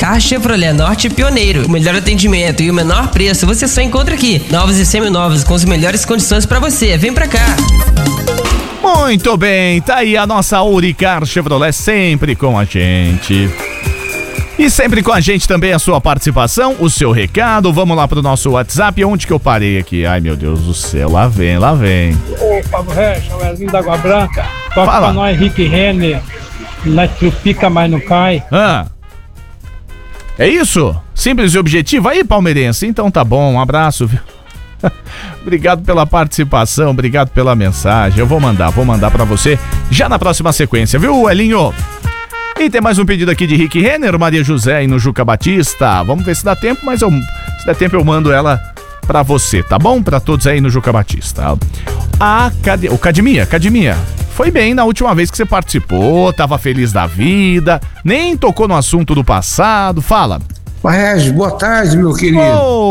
Auricar Chevrolet Norte pioneiro. O melhor atendimento e o menor preço você só encontra aqui. Novos e seminovos com as melhores condições pra você. Vem pra cá. Muito bem, tá aí a nossa Auricar Chevrolet sempre com a gente. E sempre com a gente também a sua participação, o seu recado. Vamos lá pro nosso WhatsApp. Onde que eu parei aqui? Ai, meu Deus do céu, lá vem. Ô, Pablo Recha, o Wesley da Água Branca. Toca Fala. pra nós, Rick Renner. Nós trupica, mas não cai. É isso? Simples e objetivo? Aí, palmeirense. Então tá bom, um abraço, viu? Obrigado pela participação, obrigado pela mensagem. Eu vou mandar pra você já na próxima sequência, viu, Elinho? E tem mais um pedido aqui de Rick Renner, Maria José e no Juca Batista. Vamos ver se dá tempo, mas se der tempo eu mando ela pra você, tá bom? Pra todos aí no Juca Batista. Cadimia, foi bem na última vez que você participou, tava feliz da vida, nem tocou no assunto do passado, fala. Regis, boa tarde, meu querido.